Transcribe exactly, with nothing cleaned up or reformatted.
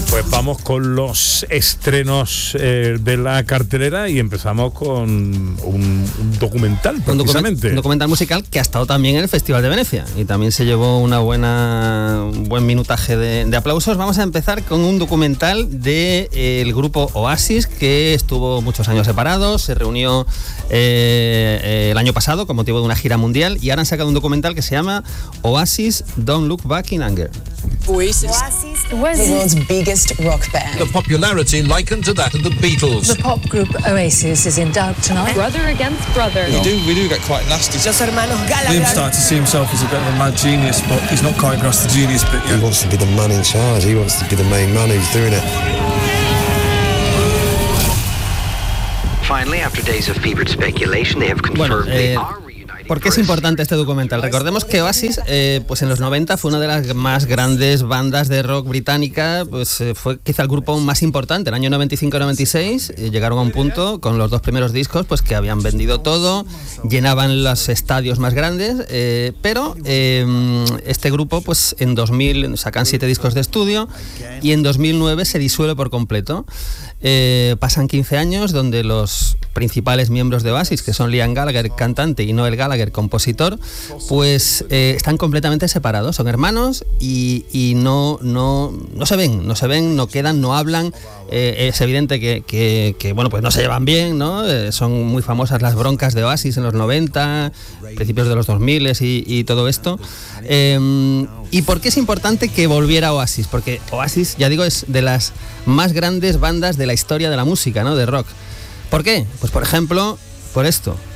Bueno, pues vamos con los estrenos eh, de la cartelera y empezamos con un, un documental, un, precisamente. document, un documental musical que ha estado también en el Festival de Venecia y también se llevó una buena, un buen minutaje de, de aplausos. Vamos a empezar con un documental del de, eh, grupo Oasis, que estuvo muchos años separados, se reunió eh, eh, el año pasado con motivo de una gira mundial y ahora han sacado un documental que se llama Oasis Don't Look Back in Anger. Oasis, Oasis, the world's biggest rock band. The popularity likened to that of the Beatles. The pop group Oasis is in doubt tonight. Brother against brother. We do, we do get quite nasty. Los hermanos Gallagher. Liam started to see himself as a bit of a mad genius, but he's not quite across the genius bit yet. He wants to be the man in charge. He wants to be the main man who's doing it. Finally, after days of fevered speculation, they have confirmed bueno, eh, they are. ¿Por qué es importante este documental? Recordemos que Oasis, eh, pues en los noventa fue una de las más grandes bandas de rock británica, pues eh, fue quizá el grupo más importante. En el año noventa y cinco noventa y seis eh, llegaron a un punto con los dos primeros discos, pues que habían vendido todo, llenaban los estadios más grandes, eh, pero eh, este grupo, pues en dos mil sacan siete discos de estudio y en dos mil nueve se disuelve por completo. Eh, pasan quince años donde los principales miembros de Oasis, que son Liam Gallagher, cantante, y Noel Gallagher, compositor, pues eh, están completamente separados, son hermanos y, y no, no, no se ven, no se ven, no quedan, no hablan. Eh, es evidente que, que, que bueno, pues no se llevan bien, ¿no? Eh, son muy famosas las broncas de Oasis en los noventa, principios de los dos mil y, y todo esto. Eh, ¿Y por qué es importante que volviera Oasis? Porque Oasis, ya digo, es de las más grandes bandas de la historia de la música, ¿no? De rock. ¿Por qué? Pues por ejemplo, por esto.